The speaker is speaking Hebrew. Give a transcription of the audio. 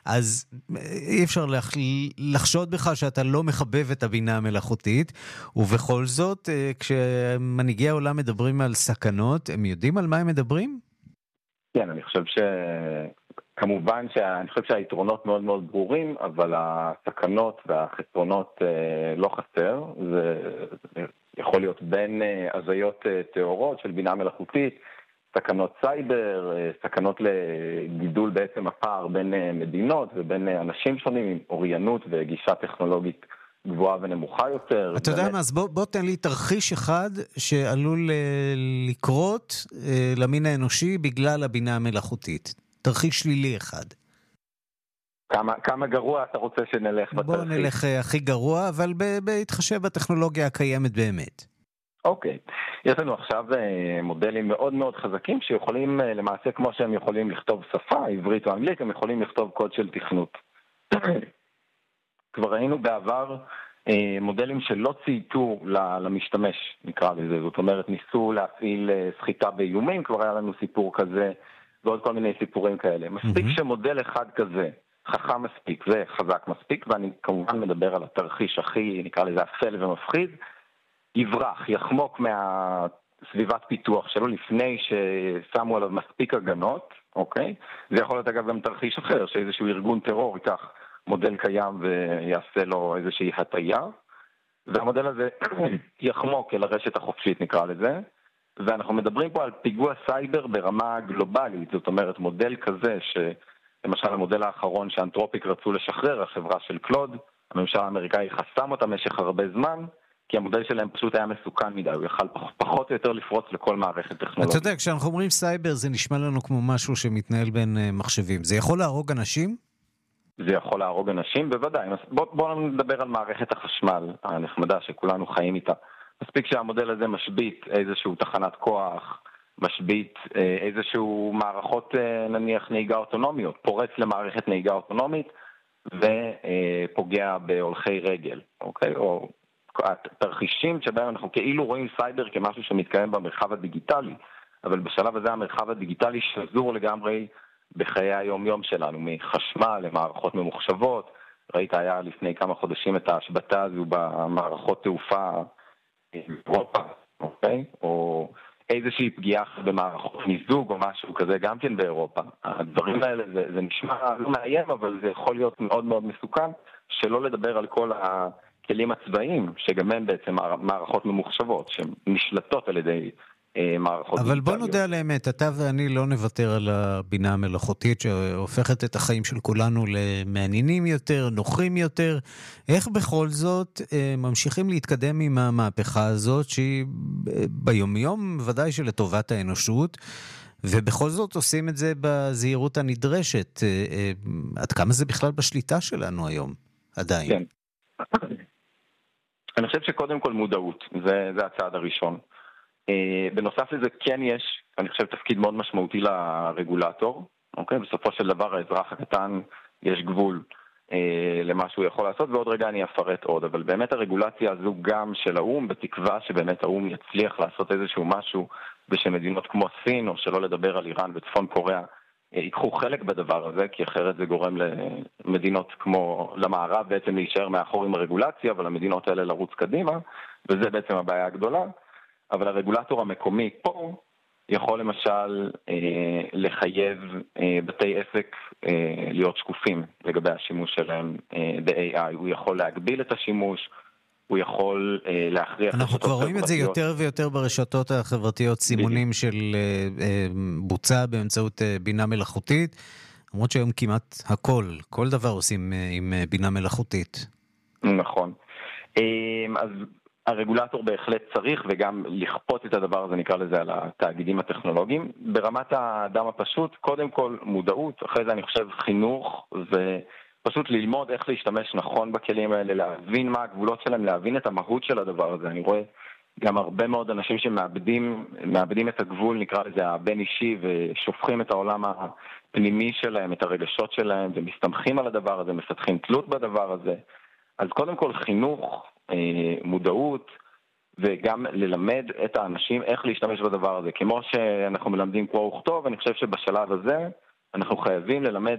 אז אי אפשר לחשוד בך שאתה לא מחבב את הבינה המלאכותית, ובכל זאת, כשמנהיגי העולם מדברים על סכנות, הם יודעים על מה הם מדברים? כן, אני חושב כמובן שאני חושב שהיתרונות מאוד מאוד ברורים, אבל הסכנות והחסרונות לא חסר. זה יכול להיות בין הזיות תיאוריות של בינה מלאכותית, סכנות סייבר, סכנות לגידול בעצם הפער בין מדינות ובין אנשים שונים עם אוריינות וגישה טכנולוגית גבוהה ונמוכה יותר. אתה יודע מה, אז בוא תן לי תרחיש אחד שעלול לקרות למין האנושי בגלל הבינה המלאכותית. תרחיש שלילי אחד. כמה גרוע אתה רוצה שנלך בתרחיש? בוא נלך הכי גרוע, אבל בהתחשב בטכנולוגיה הקיימת באמת. אוקיי. יש לנו עכשיו מודלים מאוד מאוד חזקים שיכולים למעשה כמו שהם יכולים לכתוב שפה, עברית או אנגלית, הם יכולים לכתוב קוד של תכנות. כבר ראינו בעבר מודלים שלא צייתו למשתמש, נקרא לזה. זאת אומרת, ניסו להפעיל סחיטה באיומים, כבר היה לנו סיפור כזה ועוד כל מיני סיפורים כאלה. מספיק שמודל אחד כזה חכם מספיק וחזק מספיק, ואני כמובן מדבר על התרחיש הכי, נקרא לזה, אפל ומפחיד, יברח, יחמוק מהסביבת פיתוח שלו לפני ששמו עליו מספיק הגנות, אוקיי? זה יכול להיות אגב גם תרחיש אחר, שאיזשהו ארגון טרור ייקח מודל קיים ויעשה לו איזושהי הטיה, והמודל הזה יחמוק אל הרשת החופשית נקרא לזה, ואנחנו מדברים פה על פיגוע סייבר ברמה גלובלית, זאת אומרת מודל כזה למשל המודל האחרון שאנתרופיק רצו לשחרר, החברה של קלוד, הממשל האמריקאי חסם אותה משך הרבה זמן, כי המודל שלהם פשוט היה מסוכן מדי, הוא יכל פחות או יותר לפרוץ לכל מערכת טכנולוגית. אתה יודע, כשאנחנו אומרים סייבר, זה נשמע לנו כמו משהו שמתנהל בין מחשבים. זה יכול להרוג אנשים? זה יכול להרוג אנשים, בוודאי. בואו נדבר על מערכת החשמל הנחמדה שכולנו חיים איתה. מספיק שהמודל הזה משבית איזשהו תחנת כוח, משבית איזשהו מערכות נניח נהיגה אוטונומיות, פורץ למערכת נהיגה אוטונומית ופוגע בהולכי רגל, אוקיי? או התרחישים שבהם אנחנו כאילו רואים סייבר כמשהו שמתקיים במרחב הדיגיטלי, אבל בשלב הזה המרחב הדיגיטלי שזור לגמרי בחיי היום-יום שלנו, מחשמל למערכות ממוחשבות. ראית היה לפני כמה חודשים את ההשבתה הזו במערכות תעופה באירופה, אוקיי? או איזושהי פגיעה במערכות מיזוג או משהו כזה גם כן באירופה. הדברים האלה זה נשמע לא מאיים, אבל זה יכול להיות מאוד מאוד מסוכן, שלא לדבר על כל הכלים הצבאיים, שגם הם בעצם מערכות ממוחשבות, שנשלטות על ידי מערכות אבל בוא נודה על האמת, אתה ואני לא נוותר על הבינה המלאכותית שהופכת את החיים של כולנו למעניינים יותר, נוחים יותר. איך בכל זאת ממשיכים להתקדם עם המהפכה הזאת שהיא ביומיום ודאי שלטובת האנושות, ובכל זאת עושים את זה בזהירות הנדרשת? עד כמה זה בכלל בשליטה שלנו היום עדיין? כן. אני חושב שקודם כל מודעות, זה הצעד הראשון. בנוסף לזה כן יש, אני חושב, תפקיד מאוד משמעותי לרגולטור, אוקיי? בסופו של דבר האזרח הקטן יש גבול למה שהוא יכול לעשות, ועוד רגע אני אפרט עוד, אבל באמת הרגולציה הזו גם של האום, בתקווה שבאמת האום יצליח לעשות איזשהו משהו, ושמדינות כמו סין, או שלא לדבר על איראן וצפון קוריאה, ייקחו חלק בדבר הזה, כי אחרת זה גורם למדינות כמו למערב בעצם להישאר מאחור עם הרגולציה, אבל המדינות האלה לרוץ קדימה, וזה בעצם הבעיה הגדולה. אבל הרגולטור המקומי פה יכול למשל לחייב בתי עסק להיות שקופים לגבי השימוש שלהם ב-AI. הוא יכול להגביל את השימוש, הוא יכול להכריח... אנחנו כבר רואים את זה יותר ויותר ברשתות החברתיות, סימונים של בוצע באמצעות בינה מלאכותית, למרות שהיום כמעט כל דבר עושים עם בינה מלאכותית. נכון. אז הרגולטור בהחלט צריך, וגם לכפות את הדבר הזה, נקרא לזה, על התאגידים הטכנולוגיים. ברמת האדם הפשוט, קודם כל מודעות, אחרי זה אני חושב חינוך, ופשוט ללמוד איך להשתמש נכון בכלים האלה, להבין מה הגבולות שלהם, להבין את המהות של הדבר הזה. אני רואה גם הרבה מאוד אנשים שמאבדים את הגבול, נקרא לזה, הבין אישי, ושופכים את העולם הפנימי שלהם, את הרגשות שלהם, ומסתמכים על הדבר הזה, מפתחים תלות בדבר הזה. אז קודם כל חינוך, מודעות, וגם ללמד את האנשים איך להשתמש בדבר הזה. כמו שאנחנו מלמדים קרוא וכתוב, אני חושב שבשלב הזה אנחנו חייבים ללמד